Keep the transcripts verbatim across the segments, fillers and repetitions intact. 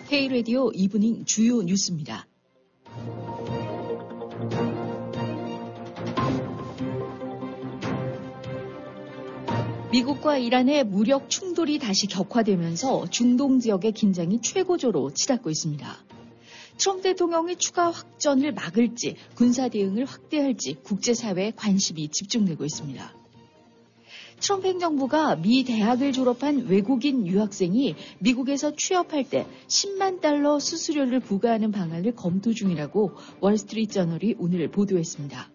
K-라디오 이브닝 주요 뉴스입니다. 미국과 이란의 무력 충돌이 다시 격화되면서 중동 지역의 긴장이 최고조로 치닫고 있습니다. 트럼프 대통령이 추가 확전을 막을지 군사 대응을 확대할지 국제사회에 관심이 집중되고 있습니다. 트럼프 행정부가 미 대학을 졸업한 외국인 유학생이 미국에서 취업할 때 십만 달러 수수료를 부과하는 방안을 검토 중이라고 월스트리트저널이 오늘 보도했습니다.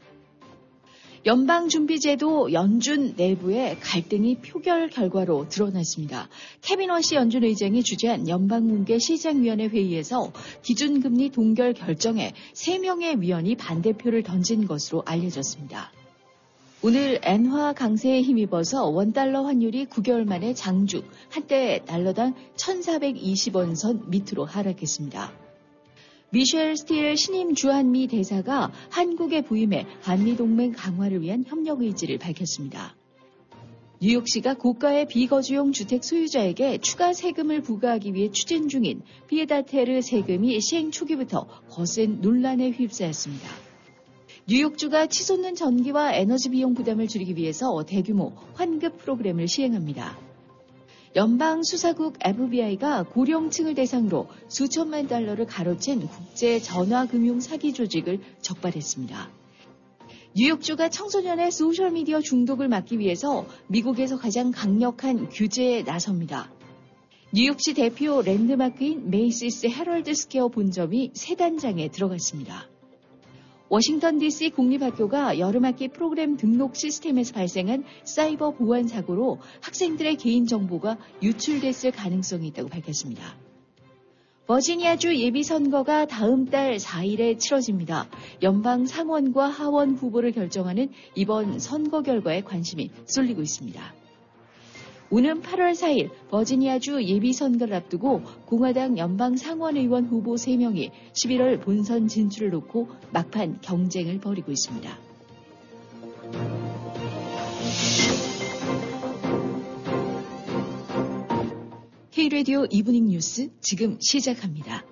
연방준비제도 연준 내부의 갈등이 표결 결과로 드러났습니다. 케빈 워시 연준 의장이 주재한 연방공개 시장위원회 회의에서 기준금리 동결 결정에 세 명의 위원이 반대표를 던진 것으로 알려졌습니다. 오늘 엔화 강세에 힘입어서 원달러 환율이 구 개월 만에 장중 한때 달러당 천사백이십 원 선 밑으로 하락했습니다. 미셸 스틸 신임 주한미 대사가 한국에 부임해 한미동맹 강화를 위한 협력 의지를 밝혔습니다. 뉴욕시가 고가의 비거주용 주택 소유자에게 추가 세금을 부과하기 위해 추진 중인 피에다테르 세금이 시행 초기부터 거센 논란에 휩싸였습니다. 뉴욕주가 치솟는 전기와 에너지 비용 부담을 줄이기 위해서 대규모 환급 프로그램을 시행합니다. 연방수사국 에프비아이가 고령층을 대상으로 수천만 달러를 가로챈 국제 전화금융 사기 조직을 적발했습니다. 뉴욕주가 청소년의 소셜미디어 중독을 막기 위해서 미국에서 가장 강력한 규제에 나섭니다. 뉴욕시 대표 랜드마크인 메이시스 헤럴드 스퀘어 본점이 새 단장에 들어갔습니다. 워싱턴 디씨 공립학교가 여름학기 프로그램 등록 시스템에서 발생한 사이버 보안 사고로 학생들의 개인정보가 유출됐을 가능성이 있다고 밝혔습니다. 버지니아주 예비선거가 다음 달 사 일에 치러집니다. 연방 상원과 하원 후보를 결정하는 이번 선거 결과에 관심이 쏠리고 있습니다. 오는 팔월 사 일 버지니아주 예비선거를 앞두고 공화당 연방 상원의원 후보 세 명이 십일월 본선 진출을 놓고 막판 경쟁을 벌이고 있습니다. K-라디오 이브닝 뉴스 지금 시작합니다.